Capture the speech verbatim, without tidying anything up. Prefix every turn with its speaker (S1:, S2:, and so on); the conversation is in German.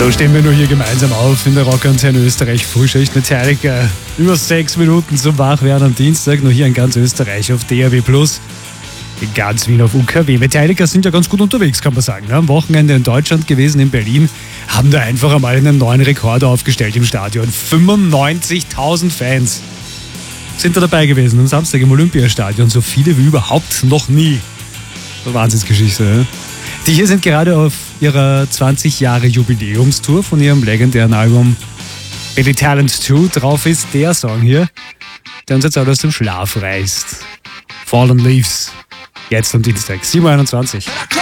S1: So stehen wir nur hier gemeinsam auf in der Rockantenne Österreich Frühschicht. Metallica über sechs Minuten zum Wachwerden am Dienstag. Nur hier in ganz Österreich auf D A B plus, in ganz Wien auf U K W. Metallica sind ja ganz gut unterwegs, kann man sagen. Am Wochenende in Deutschland gewesen, in Berlin, haben da einfach einmal einen neuen Rekord aufgestellt im Stadion. fünfundneunzigtausend Fans sind da dabei gewesen am Samstag im Olympiastadion. So viele wie überhaupt noch nie. Eine Wahnsinnsgeschichte, ja? Die hier sind gerade auf ihrer zwanzig Jahre Jubiläumstour von ihrem legendären Album Billy Talent zwei. Drauf ist der Song hier, der uns jetzt alle aus dem Schlaf reißt. Fallen Leaves. Jetzt am Dienstag, sieben Uhr einundzwanzig.